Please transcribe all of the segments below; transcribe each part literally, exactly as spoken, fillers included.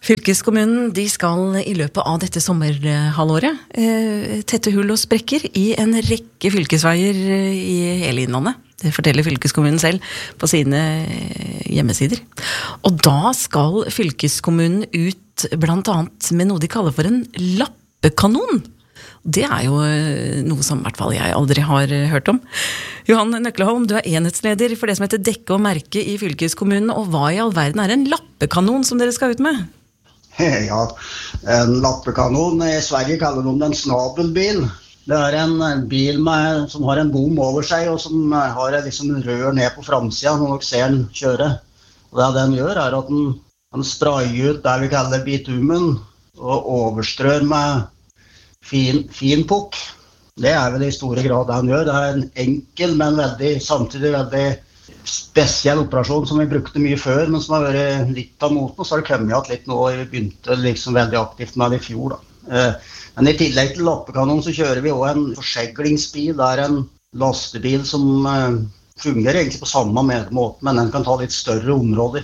Fylkeskommunen de skal i løpet av dette sommerhalvåret eh, tette hull og sprekker i en rekke fylkesveier i hele innlandet. Det forteller fylkeskommunen selv på sine hjemmesider. Og da skal fylkeskommunen ut blant annet med noe de kaller for en lappekanon. Det er jo noe som i hvert fall jeg aldri har hørt om. Johan Nøkleholm, du er enhetsleder for det som heter Dekke og Merke i fylkeskommunen, og hva i all verden er en lappekanon som dere skal ut med? Ja, en lappekanon, i Sverige kaller de den snabelbil. Det er en bil med, som har en bom over seg, og som har liksom rør ned på framsiden når dere ser den kjøre. Og det den gjør er at den, den sprayer ut det vi kaller bitumen, og overstrør med fin, fin pukk. Det er vel i store grad det han gjør. Det er en enkel, men veldig, samtidig veldig spesiell operasjon som vi brukte mye før, men som har vært litt av moten, og så har det kommet igjen litt nå, og vi begynte liksom veldig aktivt med det i fjor. Da. Men i tillegg til lappekanon så kjører vi også en forseglingsbil. Det er en lastebil som fungerer egentlig på samme måte, men den kan ta litt større områder.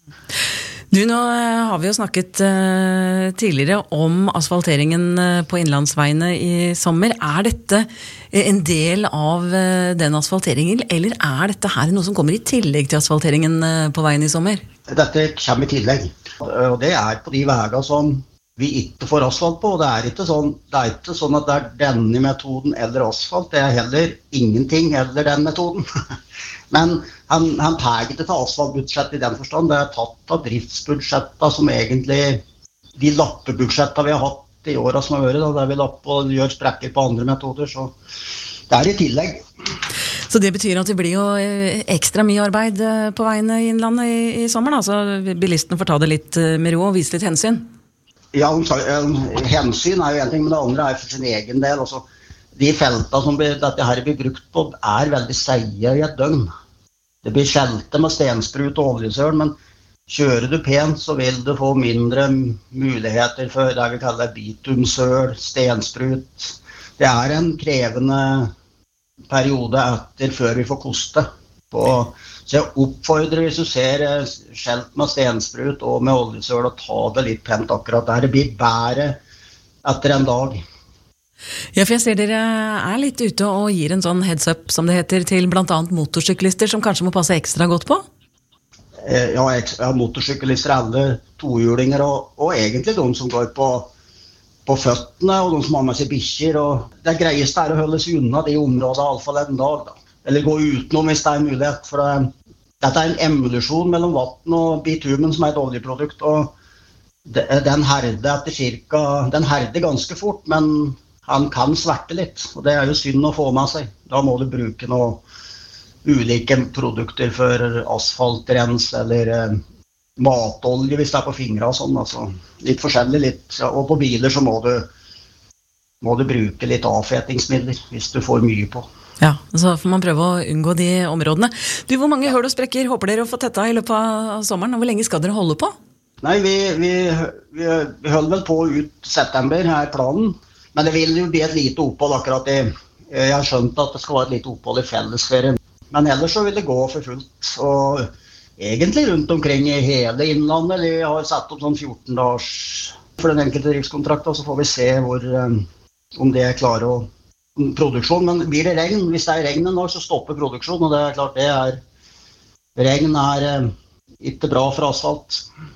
Du, nå har vi jo snakket uh, tidligere om asfalteringen uh, på innlandsveiene i sommer. Er dette en del av uh, den asfalteringen, eller er dette her noe som kommer i tillegg til asfalteringen uh, på veien i sommer? Dette kommer i tillegg, og det er på de veier som vi ikke får asfalt på. Det er ikke sånn, det er ikke sånn at det er denne metoden eller asfalt, det er heller ingenting eller den metoden. Men han, han tar ikke til asfaltbudsjett i den forstand. Det er tatt av driftsbudsjettet som egentlig de lappebudsjettene vi har hatt i årene som har vært, da, der vi lapper og gjør sprekker på andre metoder, så det er i tillegg. Så det betyr at det blir jo ekstra mye arbeid på veiene i innlandet i, i sommer, da? Så bilistene får ta det litt med ro og vise litt hensyn? Ja, hensyn er jo en ting, men det andre er for sin egen del. Også. De feltene som blir, dette her blir brukt på er veldig seige i et døgn. Det blir skjelte med stensprut og oljesøl, men kjører du pent så vil du få mindre muligheter for det vi kaller bitumsøl, stensprut. Det er en krevende periode etter før vi får koste. På, så jeg oppfordrer hvis du ser skjelt med stensprut og med oljesøl og ta det litt pent akkurat der. Det blir bedre etter en dag. Ja, for jeg ser dere er litt ute og gir en sånn heads up, som det heter, til blant annet motorsyklister som kanskje må passe ekstra godt på? Ja, ja motorsyklister, alle tohjulinger, og, og egentlig de som går på, på føttene, og de som har med seg bikkjer. Og det greieste er å holde seg unna de områdene, i alle fall en dag. Da. Eller gå utenom hvis det er mulighet. For det, dette er en emulasjon mellom vatten og bitumen, som er et oljeprodukt. Og det, den herder etter cirka, den herder ganske fort, men han kan sverte litt, og det er jo synd å få med seg. Da må du bruke noen ulike produkter for asfaltrens eller eh, matolje hvis det er på fingre og sånn. Altså. Litt forskjellig, litt. Ja, og på biler så må du, må du bruke litt avfetingsmidler hvis du får mye på. Ja, så får man prøve å unngå de områdene. Du, hvor mange hull og sprekker håper dere å få tetta i løpet av sommeren, og hvor lenge skal dere holde på? Nei, vi, vi, vi, vi holder vel på ut september, her er planen. Men det vil jo bli et lite opphold akkurat i, jeg har skjønt at det skal være et lite opphold i fellesferien. Men ellers så vil det gå for fullt, og egentlig rundt omkring i hele innlandet. Vi har satt opp sånn fjorten dagers for den enkelte driftskontrakten, så får vi se hvor, om det er klare å produksjon. Men blir det regn, hvis det er regn en dag, så stopper produksjon, og det er klart det er, regn er ikke bra for asfalt.